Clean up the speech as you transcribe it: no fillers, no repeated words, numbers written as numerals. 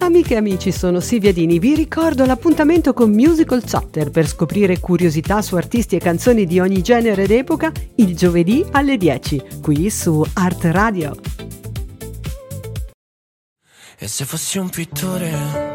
Amiche e amici, sono Silvia Dini. Vi ricordo l'appuntamento con Musical Chatter per scoprire curiosità su artisti e canzoni di ogni genere ed epoca il giovedì alle 10, qui su Art Radio. E se fossi un pittore